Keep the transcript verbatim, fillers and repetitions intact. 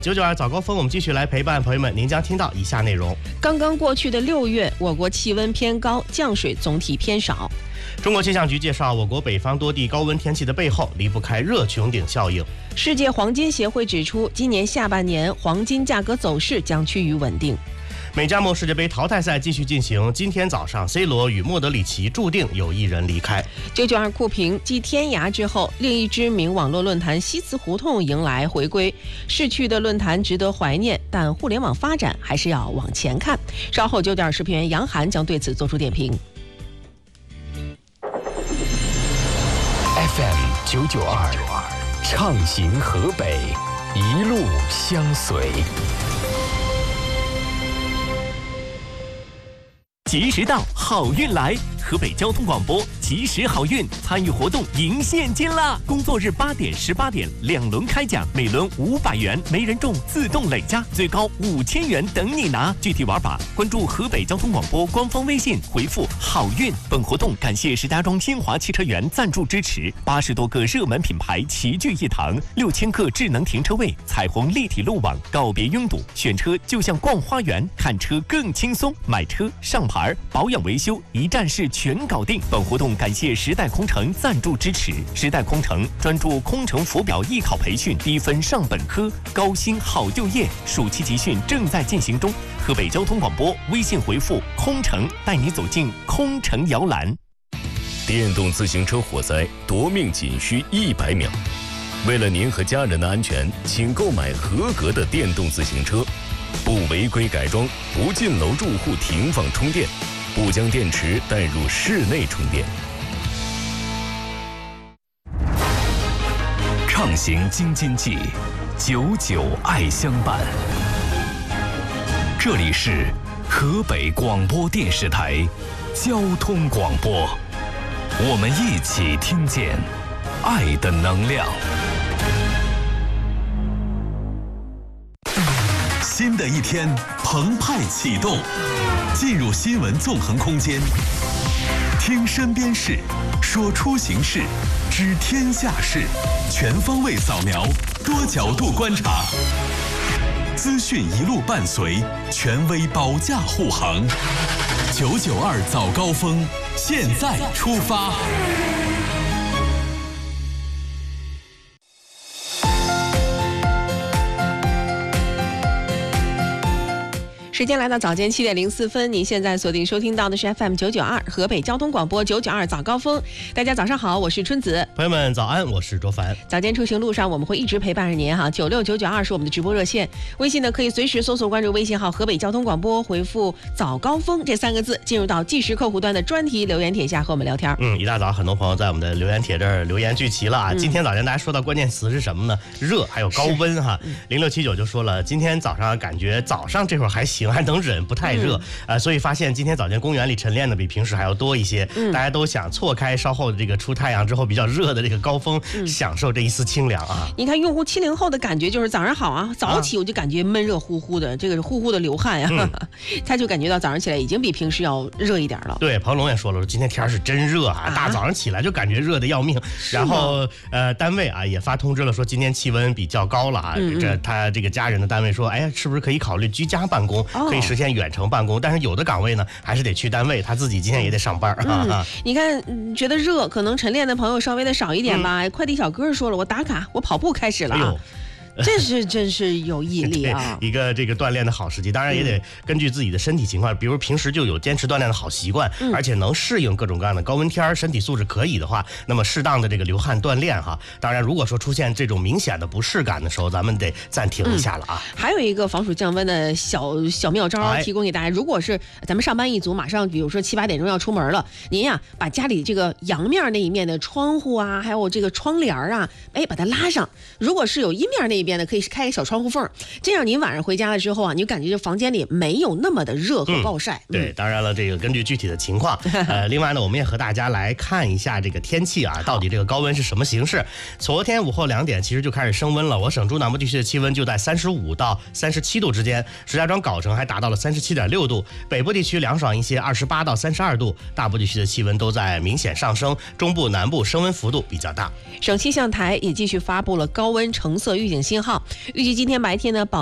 九九二早高峰，我们继续来陪伴朋友们，您将听到以下内容。 刚刚过去的六月，我国气温偏高，降水总体偏少。 中国气象局介绍，我国北方多地高温天气的背后离不开热穹顶效应。 世界黄金协会指出，今年下半年黄金价格走势将趋于稳定。 美加墨世界杯淘汰赛继续进行，今天早上 C 罗与莫德里奇注定有一人离开。 九九二酷评继天涯之后，另一知名网络论坛西祠胡同迎来回归。逝去的论坛值得怀念，但互联网发展还是要往前看。稍后九点视频员杨涵将对此做出点评。 F M 九九二畅行河北，一路相随。 吉时到，好运来！河北交通广播吉时好运参与活动赢现金啦！工作日八点、十八点两轮开奖，每轮五百元，没人中自动累加，最高五千元等你拿。具体玩法关注河北交通广播官方微信，回复好运。本活动感谢石家庄新华汽车园赞助支持，八十多个热门品牌齐聚一堂，六千个智能停车位，彩虹立体路网，告别拥堵，选车就像逛花园，看车更轻松，买车上牌保养维修一站式全搞定。本活动感谢时代空乘赞助支持，时代空乘专注空乘浮表艺考培训，低分上本科，高薪好就业。暑期集训正在进行中。河北交通广播微信回复空乘，带你走进空乘摇篮。 电动自行车火灾夺命仅需一百秒，为了您和家人的安全，请购买合格的电动自行车，不违规改装，不进楼住户停放充电，不将电池带入室内充电。畅行京津冀，久久爱相伴。这里是河北广播电视台交通广播，我们一起听见爱的能量。新的一天澎湃启动，进入新闻纵横空间，听身边事，说出行事，知天下事，全方位扫描，多角度观察，资讯一路伴随，权威保驾护航。九九二早高峰，现在出发。 时间来到早间七点零四分，您现在锁定收听到的是 F M 九九二河北交通广播九九二早高峰。大家早上好，我是春子。 朋友们早安，我是卓凡。 早间出行路上，我们会一直陪伴着您哈。九六九九二是我们的直播热线，微信呢可以随时搜索关注微信号河北交通广播，回复早高峰这三个字，进入到即时客户端的专题留言帖下和我们聊天。 嗯，一大早很多朋友在我们的留言帖这儿留言聚齐了啊。嗯、今天早上大家说到关键词是什么呢？热还有高温哈。零六七九就说了，今天早上感觉早上这会儿还行，还能忍，不太。太热、嗯呃、所以发现今天早间公园里晨练的比平时还要多一些、嗯、大家都想错开稍后的这个出太阳之后比较热的这个高峰、嗯、享受这一丝清凉啊。 你看用户七零后的感觉就是早上好啊，早起我就感觉闷热乎乎的、啊、这个呼呼的流汗呀、啊嗯、他就感觉到早上起来已经比平时要热一点了。 对，庞龙也说了，今天天是真热啊，啊大早上起来就感觉热的要命。然后呃单位啊也发通知了，说今天气温比较高了啊、嗯、这他这个家人的单位说，哎呀是不是可以考虑居家办公、哦、可以实现远程办公，但是有的岗位呢还是得去单位，他自己今天也得上班、嗯啊、你看、嗯、觉得热可能晨练的朋友稍微的少一点吧、嗯、快递小哥说了，我打卡，我跑步开始了、啊哎、这是真是有毅力啊！ 一个这个锻炼的好时机，当然也得根据自己的身体情况，比如平时就有坚持锻炼的好习惯、嗯，而且能适应各种各样的高温天，身体素质可以的话，那么适当的这个流汗锻炼哈。当然，如果说出现这种明显的不适感的时候，咱们得暂停一下了啊。 嗯、还有一个防暑降温的小小妙招提供给大家，如果是咱们上班一族，马上比如说七八点钟要出门了，您呀把家里这个阳面那一面的窗户啊，还有这个窗帘啊，哎把它拉上。如果是有阴面那一边的，可以开个小窗户缝，这样您晚上回家了之后啊，你就感觉这房间里没有那么的热和暴晒。 嗯、对，当然了，这个根据具体的情况，呃，另外呢，我们也和大家来看一下这个天气啊，到底这个高温是什么形式。昨天午后两点其实就开始升温了，我省中南部地区的气温就在三十五到三十七度之间，石家庄藁城还达到了三十七点六度，北部地区凉爽一些，二十八到三十二度，大部地区的气温都在明显上升，中部南部升温幅度比较大。 省气象台也继续发布了高温橙色预警信信号。预计今天白天呢，保